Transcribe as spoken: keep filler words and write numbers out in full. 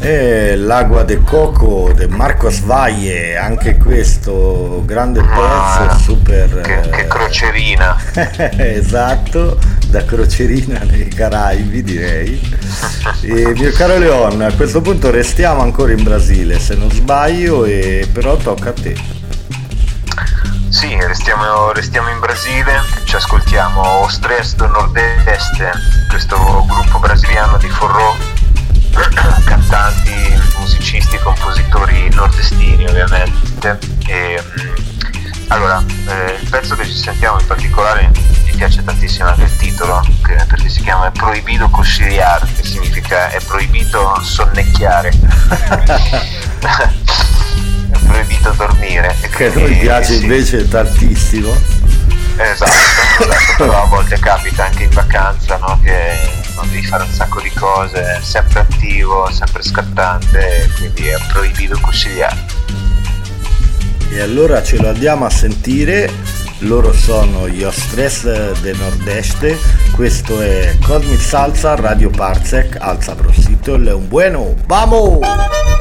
E l'Agua de Coco di Marcos Valle, anche questo grande pezzo, ah, super... Che, che crocerina. Esatto, da crocerina nei Caraibi direi. E mio caro Leon, a questo punto restiamo ancora in Brasile se non sbaglio, e però tocca a te. Sì, restiamo, restiamo in Brasile, ci ascoltiamo Os Tres do Nordeste, questo gruppo brasiliano di forró, cantanti, musicisti, compositori nordestini ovviamente. E, allora, eh, il pezzo che ci sentiamo in particolare mi piace tantissimo anche il titolo, che, perché si chiama Proibido Cochillar, che significa è proibito sonnecchiare. È proibito dormire. E che a quindi, noi piace sì, invece tantissimo. Esatto, esatto, però a volte capita anche in vacanza, no? Che non devi fare un sacco di cose, sempre attivo, sempre scattante, quindi è proibito consigliare. E allora ce lo andiamo a sentire, loro sono gli Os Tres de Nordeste, questo è Cosmic Salsa, Radio Parsec, alza prosito, le un bueno, vamos!